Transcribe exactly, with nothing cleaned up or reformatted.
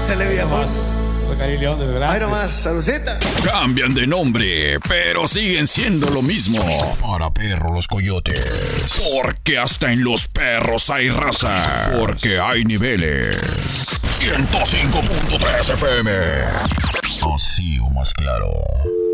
Échale Villafón. Soy Cari León de Vergara. Ay, nomás, saludcita. Cambian de nombre, pero siguen siendo lo mismo. Para perro los coyotes. Porque hasta en los perros hay raza. Porque hay niveles. ciento cinco punto tres F M. Así o más claro.